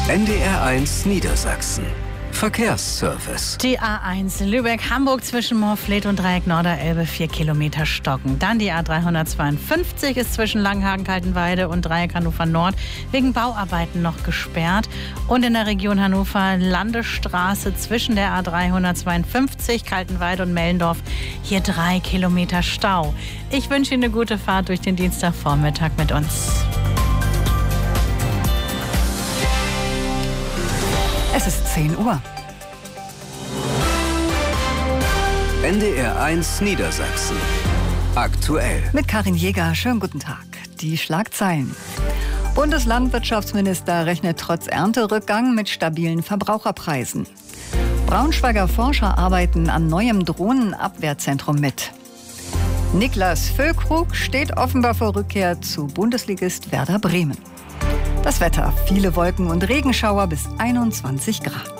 NDR1 Niedersachsen. Verkehrsservice. Die A1 Lübeck-Hamburg zwischen Moorfleet und Dreieck Norderelbe 4 Kilometer stocken. Dann die A352 ist zwischen Langenhagen-Kaltenweide und Dreieck Hannover Nord wegen Bauarbeiten noch gesperrt. Und in der Region Hannover Landesstraße zwischen der A352 Kaltenweide und Mellendorf hier 3 Kilometer Stau. Ich wünsche Ihnen eine gute Fahrt durch den Dienstagvormittag mit uns. Es ist 10 Uhr. NDR1 Niedersachsen. Aktuell. Mit Karin Jäger, schönen guten Tag. Die Schlagzeilen. Bundeslandwirtschaftsminister rechnet trotz Ernterückgang mit stabilen Verbraucherpreisen. Braunschweiger Forscher arbeiten an neuem Drohnenabwehrzentrum mit. Niklas Füllkrug steht offenbar vor Rückkehr zu Bundesligist Werder Bremen. Das Wetter, viele Wolken und Regenschauer bis 21 Grad.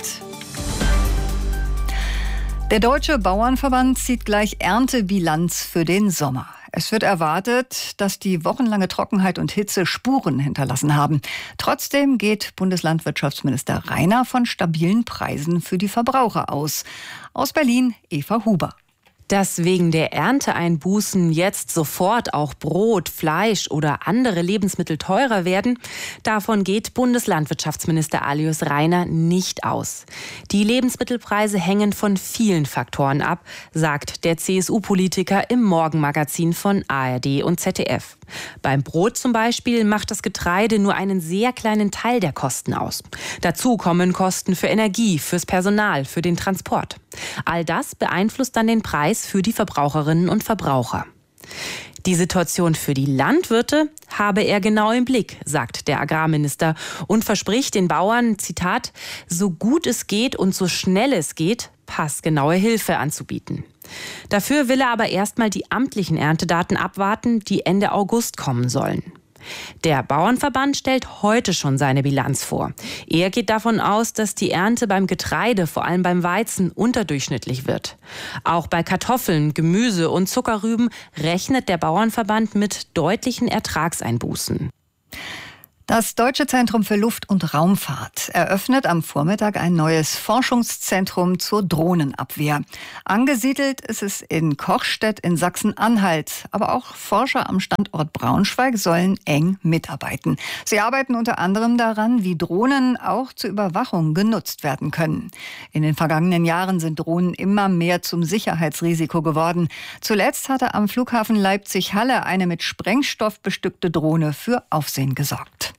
Der Deutsche Bauernverband zieht gleich Erntebilanz für den Sommer. Es wird erwartet, dass die wochenlange Trockenheit und Hitze Spuren hinterlassen haben. Trotzdem geht Bundeslandwirtschaftsminister Rainer von stabilen Preisen für die Verbraucher aus. Aus Berlin, Eva Huber. Dass wegen der Ernteeinbußen jetzt sofort auch Brot, Fleisch oder andere Lebensmittel teurer werden, davon geht Bundeslandwirtschaftsminister Alois Rainer nicht aus. Die Lebensmittelpreise hängen von vielen Faktoren ab, sagt der CSU-Politiker im Morgenmagazin von ARD und ZDF. Beim Brot zum Beispiel macht das Getreide nur einen sehr kleinen Teil der Kosten aus. Dazu kommen Kosten für Energie, fürs Personal, für den Transport. All das beeinflusst dann den Preis für die Verbraucherinnen und Verbraucher. Die Situation für die Landwirte habe er genau im Blick, sagt der Agrarminister und verspricht den Bauern, Zitat, so gut es geht und so schnell es geht, passgenaue Hilfe anzubieten. Dafür will er aber erstmal die amtlichen Erntedaten abwarten, die Ende August kommen sollen. Der Bauernverband stellt heute schon seine Bilanz vor. Er geht davon aus, dass die Ernte beim Getreide, vor allem beim Weizen, unterdurchschnittlich wird. Auch bei Kartoffeln, Gemüse und Zuckerrüben rechnet der Bauernverband mit deutlichen Ertragseinbußen. Das Deutsche Zentrum für Luft- und Raumfahrt eröffnet am Vormittag ein neues Forschungszentrum zur Drohnenabwehr. Angesiedelt ist es in Kochstedt in Sachsen-Anhalt. Aber auch Forscher am Standort Braunschweig sollen eng mitarbeiten. Sie arbeiten unter anderem daran, wie Drohnen auch zur Überwachung genutzt werden können. In den vergangenen Jahren sind Drohnen immer mehr zum Sicherheitsrisiko geworden. Zuletzt hatte am Flughafen Leipzig-Halle eine mit Sprengstoff bestückte Drohne für Aufsehen gesorgt.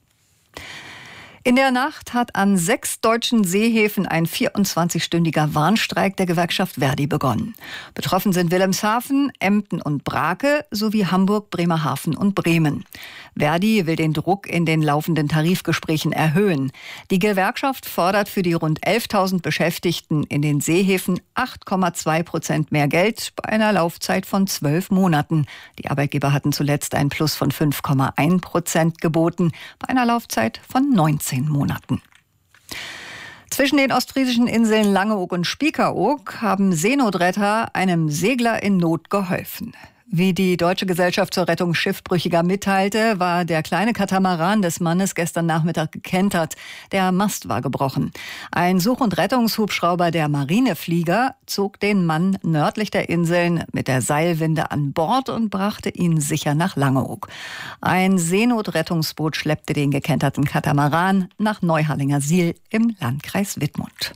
In der Nacht hat an 6 deutschen Seehäfen ein 24-stündiger Warnstreik der Gewerkschaft Verdi begonnen. Betroffen sind Wilhelmshaven, Emden und Brake sowie Hamburg, Bremerhaven und Bremen. Verdi will den Druck in den laufenden Tarifgesprächen erhöhen. Die Gewerkschaft fordert für die rund 11.000 Beschäftigten in den Seehäfen 8,2% mehr Geld bei einer Laufzeit von 12 Monaten. Die Arbeitgeber hatten zuletzt ein Plus von 5,1% geboten, bei einer Laufzeit von 19 Monaten. Zwischen den ostfriesischen Inseln Langeoog und Spiekeroog haben Seenotretter einem Segler in Not geholfen. Wie die Deutsche Gesellschaft zur Rettung Schiffbrüchiger mitteilte, war der kleine Katamaran des Mannes gestern Nachmittag gekentert. Der Mast war gebrochen. Ein Such- und Rettungshubschrauber der Marineflieger zog den Mann nördlich der Inseln mit der Seilwinde an Bord und brachte ihn sicher nach Langeoog. Ein Seenotrettungsboot schleppte den gekenterten Katamaran nach Neuhallinger-Siel im Landkreis Wittmund.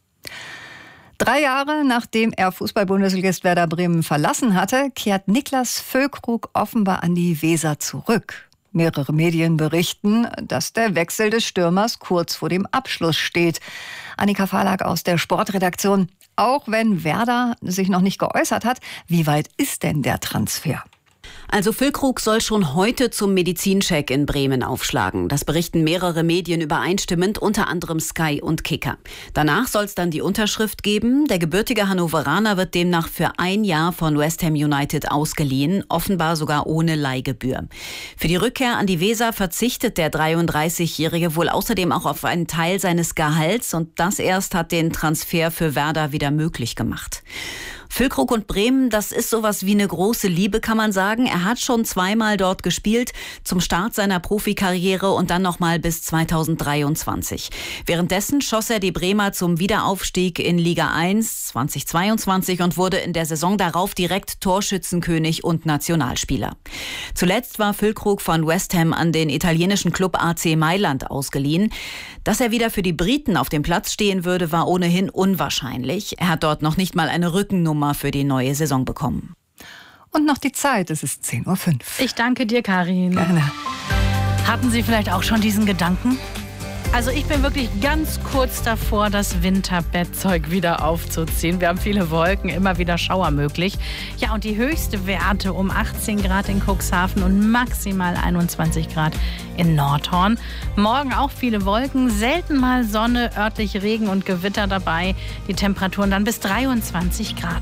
3 Jahre nachdem er Fußball-Bundesligist Werder Bremen verlassen hatte, kehrt Niklas Füllkrug offenbar an die Weser zurück. Mehrere Medien berichten, dass der Wechsel des Stürmers kurz vor dem Abschluss steht. Annika Farlag aus der Sportredaktion. Auch wenn Werder sich noch nicht geäußert hat, wie weit ist denn der Transfer? Also Füllkrug soll schon heute zum Medizincheck in Bremen aufschlagen. Das berichten mehrere Medien übereinstimmend, unter anderem Sky und Kicker. Danach soll es dann die Unterschrift geben. Der gebürtige Hannoveraner wird demnach für 1 Jahr von West Ham United ausgeliehen, offenbar sogar ohne Leihgebühr. Für die Rückkehr an die Weser verzichtet der 33-Jährige wohl außerdem auch auf einen Teil seines Gehalts und das erst hat den Transfer für Werder wieder möglich gemacht. Füllkrug und Bremen, das ist sowas wie eine große Liebe, kann man sagen. Er hat schon zweimal dort gespielt, zum Start seiner Profikarriere und dann nochmal bis 2023. Währenddessen schoss er die Bremer zum Wiederaufstieg in Liga 1 2022 und wurde in der Saison darauf direkt Torschützenkönig und Nationalspieler. Zuletzt war Füllkrug von West Ham an den italienischen Club AC Mailand ausgeliehen. Dass er wieder für die Briten auf dem Platz stehen würde, war ohnehin unwahrscheinlich. Er hat dort noch nicht mal eine Rückennummer für die neue Saison bekommen. Und noch die Zeit, es ist 10:05 Uhr. Ich danke dir, Karin. Gerne. Hatten Sie vielleicht auch schon diesen Gedanken? Also ich bin wirklich ganz kurz davor, das Winterbettzeug wieder aufzuziehen. Wir haben viele Wolken, immer wieder Schauer möglich. Ja, und die höchste Werte um 18 Grad in Cuxhaven und maximal 21 Grad in Nordhorn. Morgen auch viele Wolken, selten mal Sonne, örtlich Regen und Gewitter dabei. Die Temperaturen dann bis 23 Grad.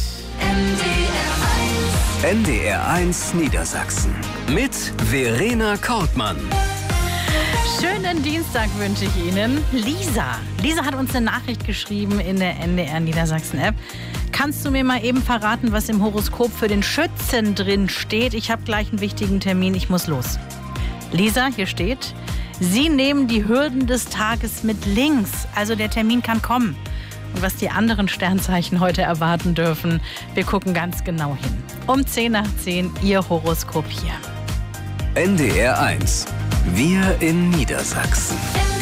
NDR1 Niedersachsen mit Verena Kortmann. Schönen Dienstag wünsche ich Ihnen. Lisa hat uns eine Nachricht geschrieben in der NDR Niedersachsen App. Kannst du mir mal eben verraten, was im Horoskop für den Schützen drin steht? Ich habe gleich einen wichtigen Termin, ich muss los. Lisa, hier steht: Sie nehmen die Hürden des Tages mit links. Also der Termin kann kommen. Und was die anderen Sternzeichen heute erwarten dürfen, wir gucken ganz genau hin. Um 10:10 Ihr Horoskop hier. NDR1. Wir in Niedersachsen.